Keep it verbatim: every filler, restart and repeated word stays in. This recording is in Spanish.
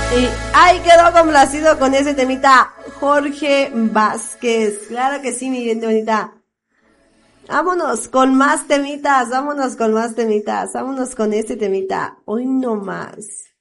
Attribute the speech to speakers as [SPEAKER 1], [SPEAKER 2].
[SPEAKER 1] Y ahí quedó complacido con ese temita Jorge Vázquez. Claro que sí, mi bien bonita. Vámonos con más temitas, vámonos con más temitas, vámonos con este temita. Hoy no más.